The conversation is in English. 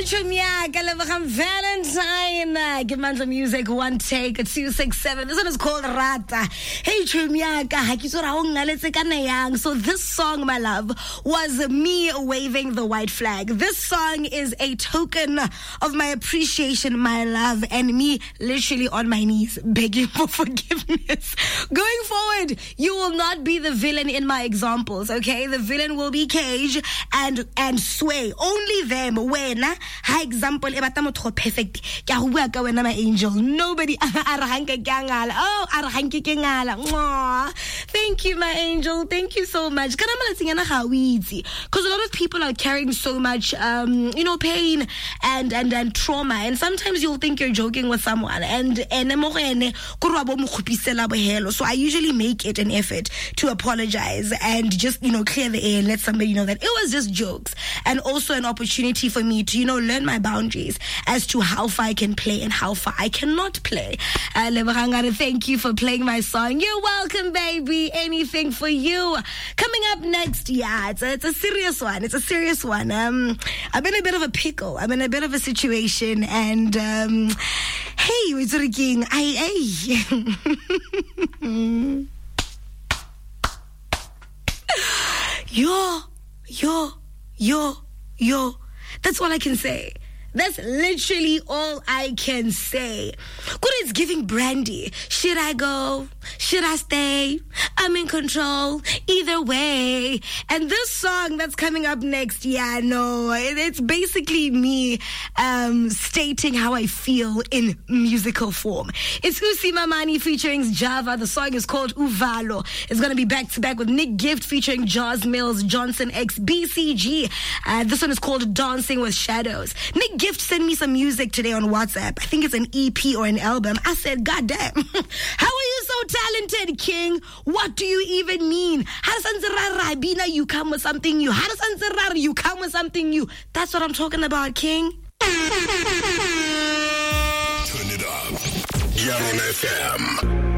Valentine. Give Mandla Music one take 267. This one is called Rata. Hey Chumiaka, so this song, my love, was me waving the white flag. This song is a token of my appreciation, my love, and me literally on my knees begging for forgiveness. Going forward, you will not be the villain in my examples, okay? The villain will be Cage and Sway. Only them. When high example perfect. My angel. Nobody. Thank you, my angel. Thank you so much. Because a lot of people are carrying so much pain and trauma, and sometimes you'll think you're joking with someone, so I usually make it an effort to apologize and just clear the air and let somebody know that it was just jokes, and also an opportunity for me to learn my boundaries as to how far I can play and how far I cannot play. Thank you for playing my song. You're welcome, baby. Anything for you. Coming up next, it's a serious one. It's a serious one. I'm in a bit of a pickle. I'm in a bit of a situation, and hey, we're talking. Yo. That's all I can say. That's literally all I can say. Good, it's giving Brandy. Should I go? Should I stay? I'm in control. Either way. And this song that's coming up next, it's basically me stating how I feel in musical form. It's Usi Mamani featuring Java. The song is called Uvalo. It's going to be back to back with Nick Gift featuring Jaws Mills, Johnson X, BCG. This one is called Dancing with Shadows. Nick Gift sent me some music today on WhatsApp. I think it's an EP or an album. I said, God damn, how are you so talented, King? What do you even mean? You come with something new. You come with something new. That's what I'm talking about, King. Turn it up. Young FM.